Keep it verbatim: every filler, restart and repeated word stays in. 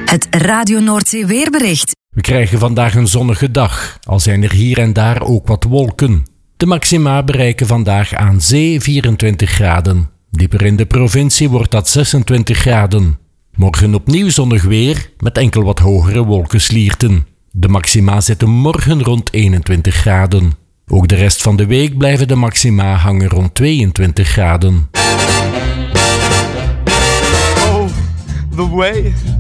Het Radio Noordzee weerbericht. We krijgen vandaag een zonnige dag, al zijn er hier en daar ook wat wolken. De maxima bereiken vandaag aan zee vierentwintig graden. Dieper in de provincie wordt dat zesentwintig graden. Morgen opnieuw zonnig weer, met enkel wat hogere wolkenslierten. De maxima zitten morgen rond eenentwintig graden. Ook de rest van de week blijven de maxima hangen rond tweeëntwintig graden. Oh, the way